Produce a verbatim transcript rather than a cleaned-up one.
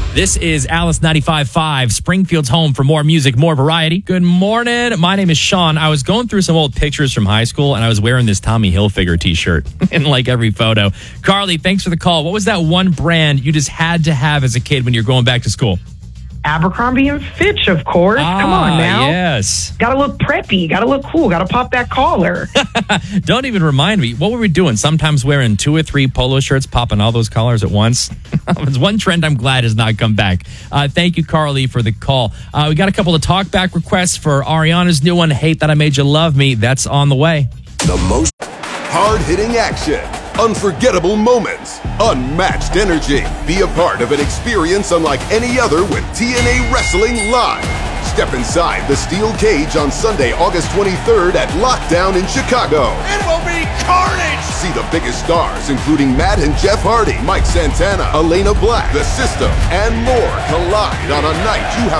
This is Alice ninety-five point five, Springfield's home for more music, more variety. Good morning. My name is Sean. I was going through some old pictures from high school, and I was wearing this Tommy Hilfiger t-shirt in like every photo. Carly, thanks for the call. What was that one brand you just had to have as a kid when you're going back to school? Abercrombie and Fitch, of course. Ah, Come on now. Yes. Gotta look preppy. Gotta look cool. Gotta pop that collar. Don't even remind me. What were we doing? Sometimes wearing two or three polo shirts, popping all those collars at once. It's one trend I'm glad has not come back. Uh, thank you, Carly, for the call. Uh, we got a couple of talkback requests for Ariana's new one, Hate That I Made You Love Me. That's on the way. The most hard-hitting action, unforgettable moments, unmatched energy. Be a part of an experience unlike any other with T N A Wrestling Live. Step inside the steel cage on Sunday, August twenty-third at Lockdown in Chicago. It will be carnage! See the biggest stars, including Matt and Jeff Hardy, Mike Santana, Elena Black, The System, and more collide on a night you have